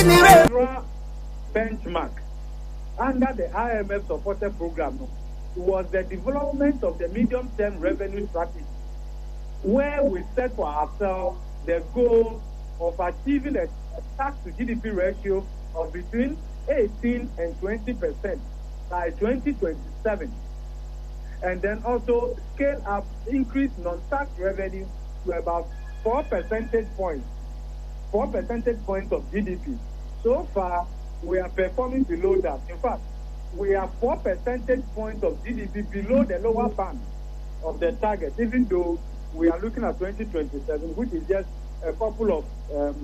benchmark under the IMF supported program was the development of the medium-term revenue strategy, where we set for ourselves the goal of achieving a tax to GDP ratio of between 18 and 20% by 2027, and then also scale up, increase non-tax revenue to about 4 percentage points of GDP. So far, we are performing below that. In fact, we are 4 percentage points of GDP below the lower band of the target, even though we are looking at 2027, which is just a couple of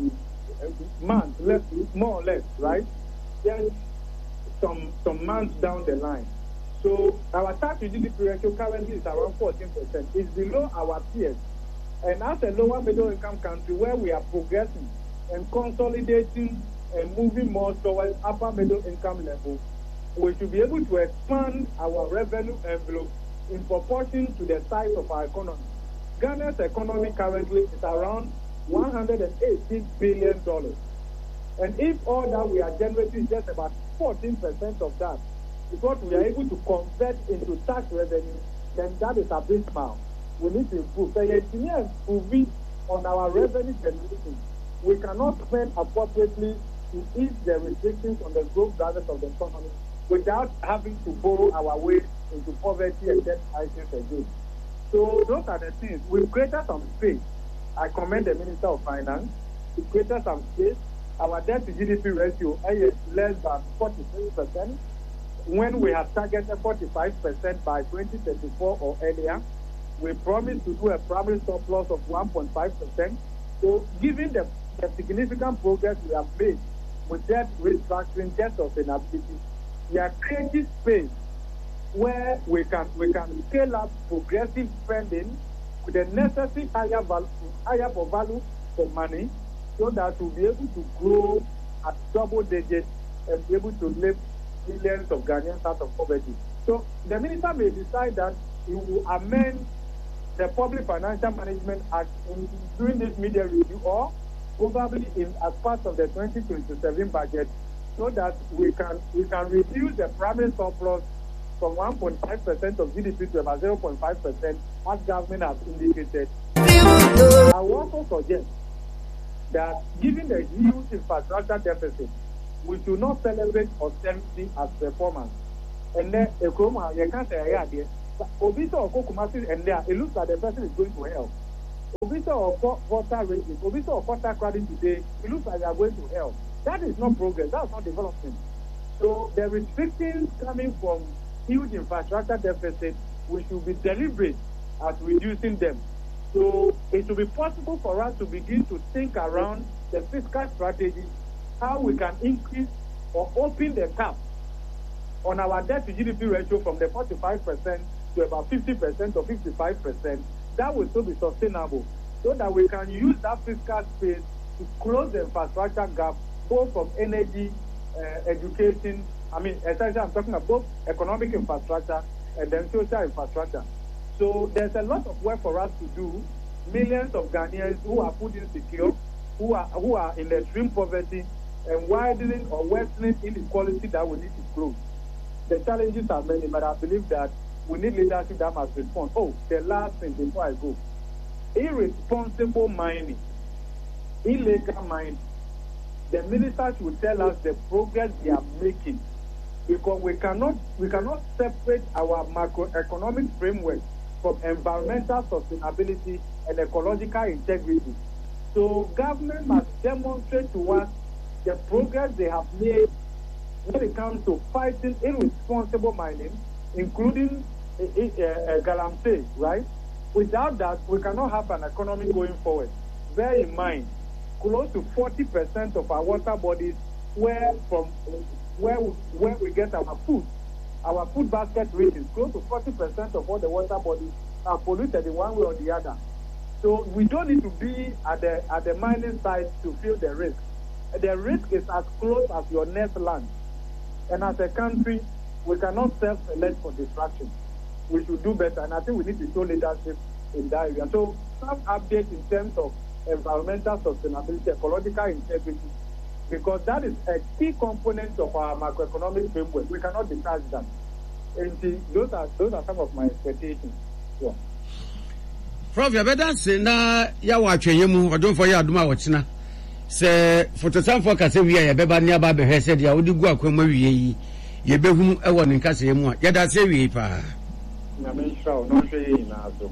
months, more or less, right? Just some months down the line. So our tax to GDP ratio currently is around 14%. It's below our peers. And as a lower middle income country where we are progressing and consolidating and moving more towards upper middle income level, we should be able to expand our revenue envelope in proportion to the size of our economy. Ghana's economy currently is around $118 billion. And if all that we are generating is just about 14% of that, because we are able to convert into tax revenue, then that is abysmal. We need to improve. So improving on our revenue generation, we cannot spend appropriately to ease the restrictions on the growth drivers of the economy without having to borrow our way into poverty and debt crisis again. So those are the things. We've created some space. I commend the Minister of Finance. We created some space. Our debt to GDP ratio is less than 43%, when we have targeted 45% by 2034 or earlier. We promised to do a primary surplus of 1.5%. So given the significant progress we have made with debt restructuring, debt sustainability, we are creating space where we can scale up progressive spending with the necessary higher value for money, so that we'll be able to grow at double digits and be able to lift millions of Ghanaians out of poverty. So the minister may decide that he will amend the Public Financial Management Act during this media review, or probably as part of the 2027 budget, so that we can reduce the primary surplus from 1.5% of GDP to about 0.5%, as government has indicated. I will also suggest that given the huge infrastructure deficit, we should not celebrate austerity as performance. And then you can't say, Obisa or Kumasi, and there it looks like the person is going to hell. Obisa or water rating, Obisa or water credit today, it looks like they are going to hell. That is not progress, that's not development. So the restrictions coming from huge infrastructure deficit, we should be deliberate at reducing them. So it will be possible for us to begin to think around the fiscal strategy, how we can increase or open the cap on our debt to GDP ratio from the 45% to about 50% or 55%. That will still be sustainable, so that we can use that fiscal space to close the infrastructure gap, both from energy, education. I mean, essentially, I'm talking about both economic infrastructure and then social infrastructure. So there's a lot of work for us to do. Millions of Ghanaians who are food insecure, who are in extreme poverty, and widening or worsening inequality that we need to close. The challenges are many, but I believe that we need leadership that must respond. Oh, the last thing before I go. Irresponsible mining, illegal mining. The ministers will tell us the progress they are making, because we cannot separate our macroeconomic framework from environmental sustainability and ecological integrity. So government must demonstrate to us the progress they have made when it comes to fighting irresponsible mining, including Galamsey, right? Without that, we cannot have an economy going forward. Bear in mind, close to 40% of our water bodies where we get our food basket ratings, close to 40% of all the water bodies are polluted in one way or the other. So we don't need to be at the mining site to feel the risk. The risk is as close as your next land. And as a country, we cannot self-select for distraction. We should do better, and I think we need to show leadership in that area. So some updates in terms of environmental sustainability, ecological integrity. because that is a key component of our macroeconomic framework. We cannot detach that. And those are some of my expectations. Yeah. Prof, you better say na ya watch yemu odon for ya aduma wochina. Say for the time for kase wi ya beba ni aba be said ya odi gu akwama wi yi. Ye behu e wo ne kase yemu a. Ya da say wi pa. Na me sure no hwe na so.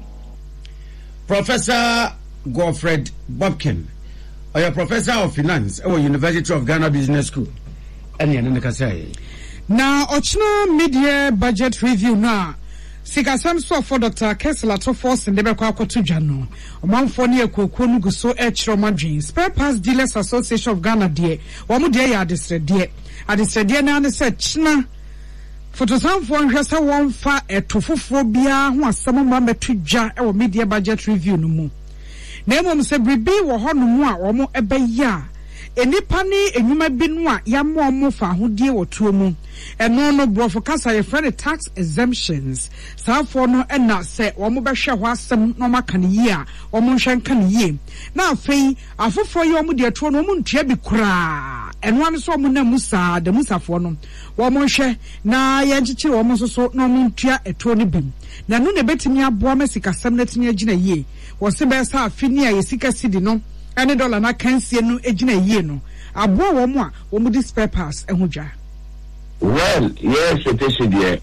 Professor Godfred Bobkin, or your Professor of Finance at University of Ghana Business School. Any other say. Now, Ochna Media Budget Review now. Sikasam so for Dr. Kessler to force and Debekwa to Jano. Among 4 year Kokunu Guso H. Roman Spare Parts Dealers Association of Ghana, dear. One day I distressed, dear. I distressed, dear, and I said, China. For to some phone, just a 1 far a tofophobia, who was some member to jar our media budget review no more. Name se bribi wo ho no mu a wo mo ebeya enipa ni enwuma bi no a ya mo fa hodie wo tuo mu eno no brofo kasa ye friend tax exemptions saafo no na se wo mo behwe ho asem no maka ne yi a wo mo hwe nka ne yi na afei afofo ye wo mo de tuo no mo ntua bi kura eno an so wo mo na musa de musafo no wo mo hwe na ye nchichi wo mo so no mo ntua etuo ne bi na no ne betimi aboa masikasem na timi agina yi was the best half Finia Yesika City no, any dollar na cancy no ejina ye no. A boy woman, woman this spare pass and huja. Well, yes, it is here.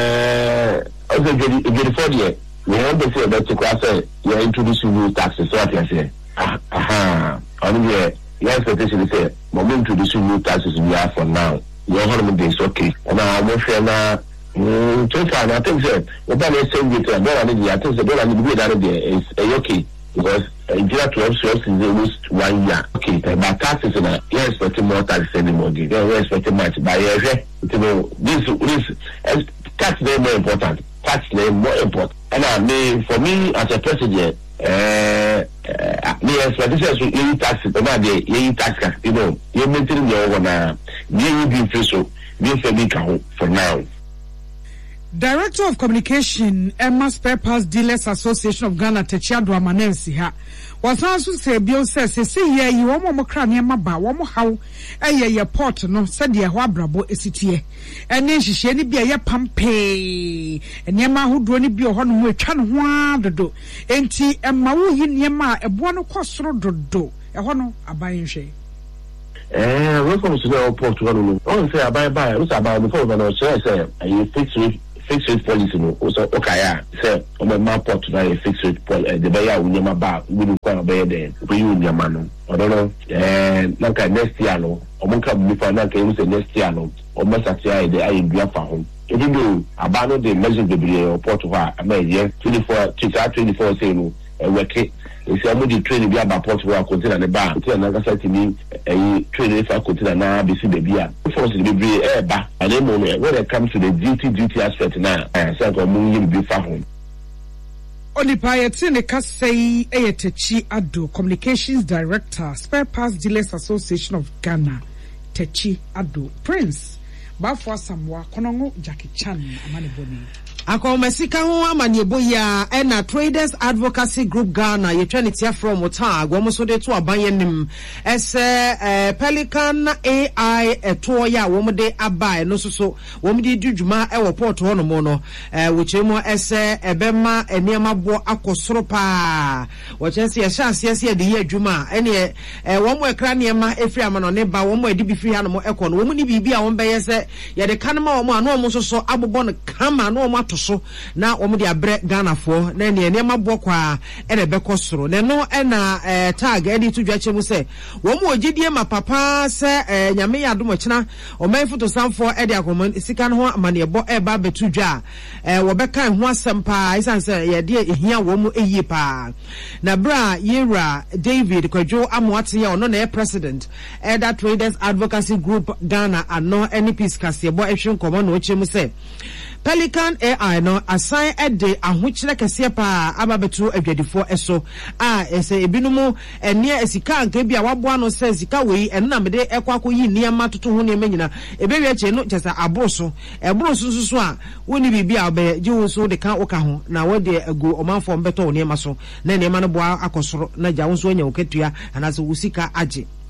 Okay, get for you. We have to say that to class, you're introducing new taxes, so I can say. Only here, yes, it is here. Moment introducing new taxes we have for now. Your holiday is okay. And I'm not sure now. So far, I think that what I say with the dollar, I think the dollar need to be that is okay because India 12 shows is almost 1 year. Okay, but taxes in a you're expecting more taxes anymore. You're expecting much. But you know, this tax is more important. Tax is more important. And I mean, for me as a president, the expectations with any taxes, any tax, you know, you're maintaining your own. You be free so be for now. Director of Communication, Emma Spare Parts Dealers Association of Ghana, Techiado Amanensi ha. Was also say Bill says, say yeah, you want more crane maba, one more how a port no said ya wabrabo esitie. And then she shady be a pampe and Yama who do any be a honor with chan one the do. And tea and Mau yin Yama a buono costro do a honor a buying shay. Welcome to the port one. Oh, say I buy, what's about the phone? And say, you fixed rate policy no so okay say on my port na a fixed rate policy the buyer will never buy we do kwa buy there we you nyama no I don't know like next year no omonka bi fa na kan say next year no o masatia dey ayi bia fa ho even though abano the measure the be port wa am 24 say no work if you am the train bi about port wa container the bar container na kasa timi train fa container na be see baby a force the be ba and then when it comes to the duty aspect now say ko mu yi bi fa ho Onipa yetine kasei Techi Ado, Communications Director, Spare Parts Dealers Association of Ghana, Techi Ado. Prince, Bafwa Samwa, Konongo Jackie Chan, Amani Boni. Akomesika ho amanyebo ya na Traders Advocacy Group Ghana ye twanitia from Otag wo so de to abanyenim ese Pelican AI eto ya wo de abai no so wo de dudwuma e wo port ho no mo no wo chemo ese ebema eniema bo akosoro pa wo chense ye hyaase de ye adwuma ene wo mo ekra niema efri amano ne ba wo mo edi bi firi ha no mo ekọ no wo mo ni bibi a wo beye se ye de kanema wo mo ano mo so abobo no kama no mo so na omo de abre Ghana fo na ne ne mabo kwa ene bekosoro ne no na tag edi to dwache mu se wo mo ogidie ma papa se nyame ya domo kina o man foto sanfo edi akoma sika no ho amane ebo ba betu dwa wo beka ho asempa isan se ye de ehia wo mo eyi pa na bra yera David Kwadwo Amoate ya ono na president that Traders Advocacy Group Ghana ano NPs kasebo ehwe nkomo na oche mu se Pelican AI no assign a day ahochile kese pa ababetu adwadifo eso ese ebinumu ene esika nka bia wabo ano se sika wei enna mede ekwako yi niam toto ho ne manyina ebewie che no chesa abroso susu a woni bibia obe je wo so de kan oka ho na wode agu omanfo mbeto wo niam so na niam no boa akosoro na ja wo so anya oketua anase wusika age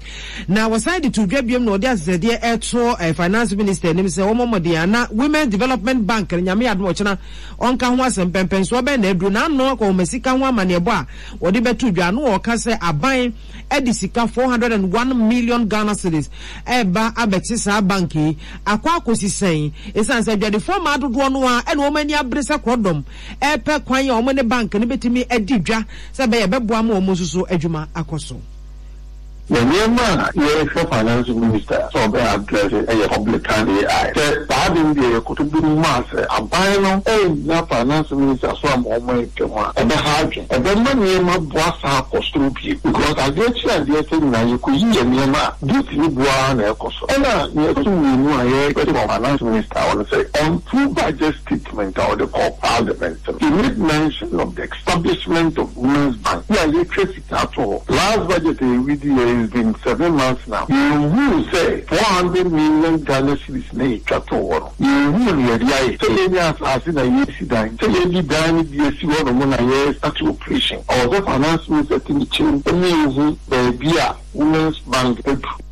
na waside to dwabiem no odi asede eto finance minister nim se omomode ana women development bank nyame adom ochena onka ho asempempen so be na edu na no ko mesika ho amane ebo a odi betu dwa no o ka se aban edisika 401 million Ghana cedis eba abetisa banki akwa akosisen esanse dwade forma adodo no a ene o mani abresa kodom epe kwan ya o mane bank ne betimi edidwa se be ye beboa ma o mosusu adwuma akoso. The Myanmar UFO finance minister so be address a public AI. The pardon the Kutubu Mass, a bino, na finance minister so am on my kema. And the hard, and the money ma bossa costupi because I get you and the thing na you could use Myanmar. Duty buan ekoso. And you to know I get finance minister on say on two budget statement or the parliament. He made mention of the establishment of Women's Bank. Yeah, you trace it at all. Last budget with the it's been 7 months now. You will say 400 million Ghana cedis na ikato. You will say yes, as in a yes, dying. Say you dying, yes, you want to know yes, that's operation. Or the finance minister in the chain, the Women's Bank.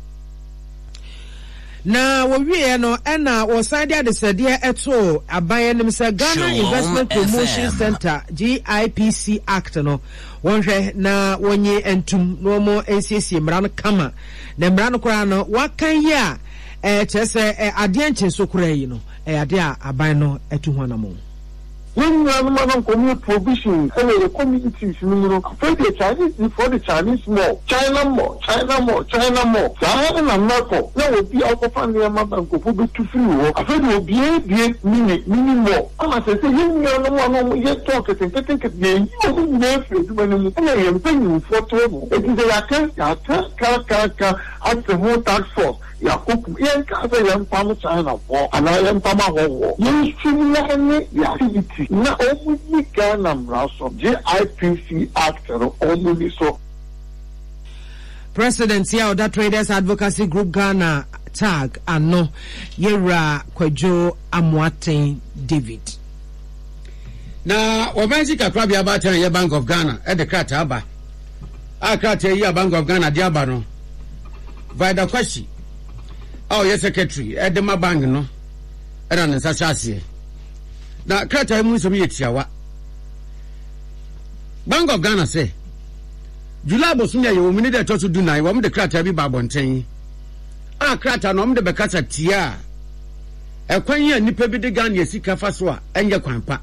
Na we no ena oside adesede eto aban nim se Ghana Investment Promotion Center GIPC Act no wonhwe na wonye entum no mo nsiesie mra kama na mra no kora no wakan yi a chese ade enche so kora yi no ade a aban no etu ho na mo. When you have a community provision, the communities, for the Chinese more, China more. So I have an America. There will be out of the mother who be too free. I said, will be a minute more. And I said, you yet talk and think it game. You will never and I am paying for trouble. It is at the whole tax force. Yakubu yankaza yampama China war and I yampama war. You streamline the activity. Na only Ghana mraso GIPC Act only so. President here of Traders Advocacy Group Ghana tag ano Yera Kwejo Amoateng David. Na wabanji kakra bia bata ye Bank of Ghana e de krata aba. Krata ye Bank of Ghana dia aba no. Vida Kwashi. Yes, secretary Edema Bank no. Era nsa chase. Na krata mu so yetiawa. Bank of Ghana say July bosumia ye omini de to do nine wo de krata bi ba bonten. Krata no de bekasa tia. Ekwan ya nipa bi de Ghana yesika fa so a enye kwanpa.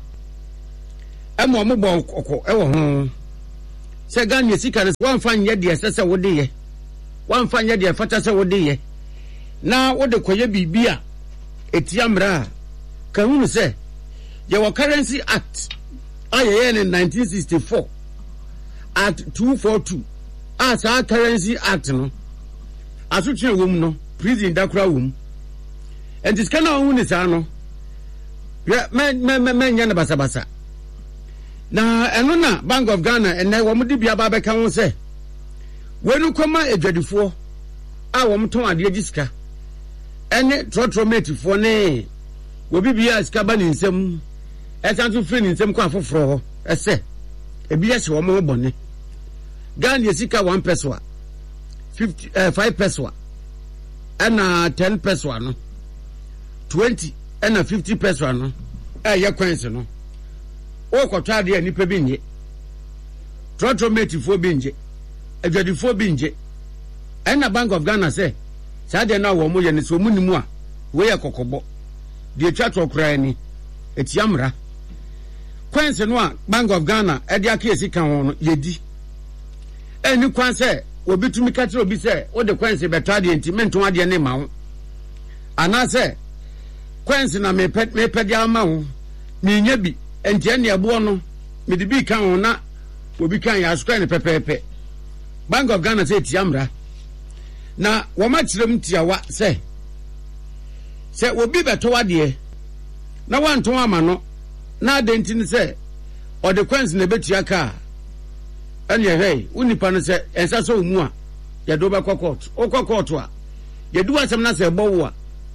Emo mo bo okọ ewo ho. Se Ghana yesika ne wan fa nye de sese wo de ye. Wan fa nye de fata se wo de ye. Na wo de koye bibia etia mra kan hu se your Currency Act aye in 1964 Act 242 as our Currency Act no asutwe wom no prison dakura wom and this kana hu ni sa no men nya na basabasa na eno na Bank of Ghana ene wo mudi bia ba beka hu se wenu koma edwadifo a wo mton ade agisika ene trotromate fo ne obi bia sika ba ni nsem esantu free ni nsem kwa foforo ho ese ebi ya se wo mo bone Ghana sika 1 peso 5 peso ana 10 peso no 20 ana 50 peso no ya coins no o kwotwa de anipa bi nye trotromate fo bi nje adwadifo bi nje ana Bank of Ghana say sade na wo mo ye ne so munimu a we ye kokobo de twatro kra ni etiamra kwanse no a Bank of Ghana e de akesi kan ho no yedi eni kwanse obitumi katre obi se wo de kwanse betwa de entimenton ade ne ma ho ana se kwanse na me pede ama ho ni nya bi entie ne ebo no me de bi kan ho na obi kan ya askwa ne pepepe Bank of Ghana say etiamra na woma kirem tiawa se obi beto wade na wanton ama no na adenti ni se o de kwens na betua ka ene hey unipa no se ensa so mu a ye do be court o court a ye du asem na se bowo a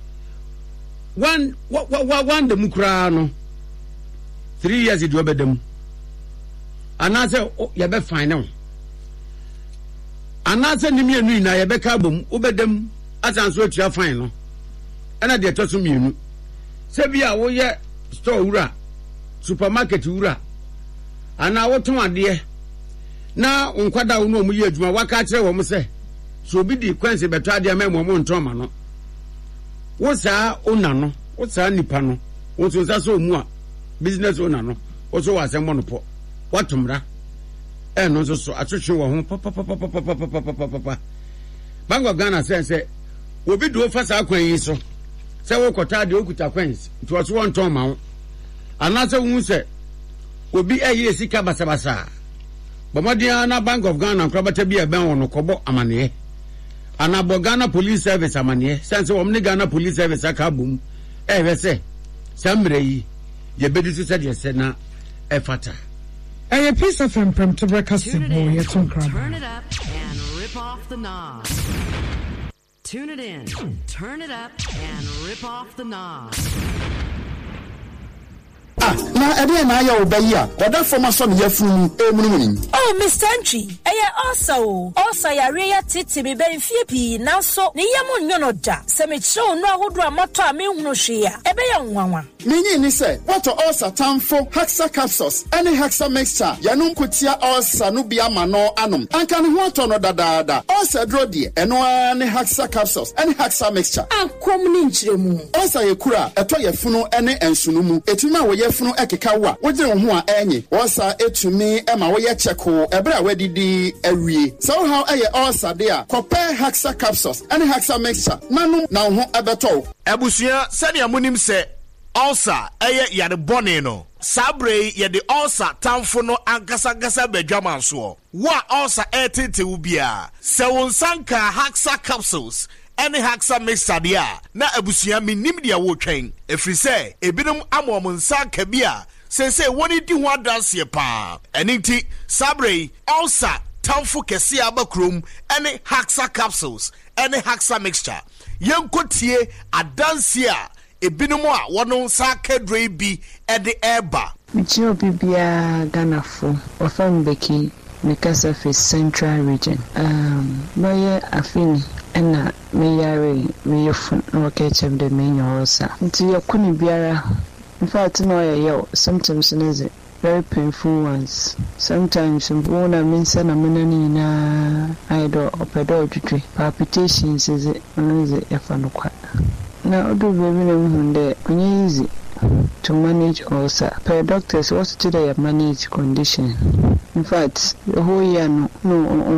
one de mukra no 3 years do be dem ana se ye be fine no anase ni mienu na ye beka bom ubedem asanso atua fine no ana de to so mienu se bia wo ye store wura supermarket wura ana wo ton ade na nkwada wo no mu ye adwuma waka kire wo mo se so obi di kwanse beto ade ma mo nton ma no wo saa ona no wo saa nipa no wo so nsa so mu a business owner no wo so wa se mo no po watumra no so atwetwe wo ho papa Bank of Ghana say obi do fa saa kwan yi so say wo kota de okuta kwans to so won ton ma wo anase wu say obi eye sika basabasa bomodian na Bank of Ghana krabata bi e ben wo no kobo amane anabo Ghana Police Service amane sense wo mne Ghana Police Service aka bom we say samre yi ye bedi so say se na e fata a piece of from to breakfast Turn it up and rip off the knob. Tune it in. Turn it up and rip off the knob. Na ede na ya obayi a oda forma so me yafunu emunumuni. Oh, Mr. Entry, also ya reya titi be ben fie pi nanso ne yemu nyono da. Se me show no ahodo amoto a me hunu hwea. Ebe ya nwanwa. Menyi ni se, wato ulcer tamfo Haxa capsules, any Haxa mixture, yanum kutia ulcer no bia mano anum. Anka ne ho ato no dadaada. Ulcer dro die, eno ani Haxa capsules, any Haxa mixture. Ankom ni nchiremu. Ulcer ye kura, eto ye funu ene ensunumu. Etuma wo ye funu ekeka wa. Wodire ho a enyi. Ulcer etumi ema wo ye cheko, ebre a wedidi ewie. So how eye ulcer dia, kope Haxa capsules, any Haxa mixture. Nanum na ho ebeto. Ebusua sani amunim se ulcer eye yade bone no sabre yede ulcer tamfo no ankasa badwaman so wa ulcer etete ubia se wonsanka Haxa capsules any Haxa mixture dia na abusua minim dia wo twen efrise ebinom amom nsanka bia se woni di ho adanse pa eniti sabre ulcer tamfo kese abakrom any Haxa capsules any Haxa mixture yenkotie adanse a ebinum a wono sakadre bi ede eba Michio bibia Ganafo ofam beki Mikasa for Central Region moye afini ena meyare meyofun no catch up the main also nti yakuni biara in fact no yo sometimes is very painful ones sometimes mbona minsa na menani na idol opedo jutwe palpitations is yafanukwa na odo baby na hunde kunye easy to manage ulcer per doctors what to they manage condition in fact the whole year no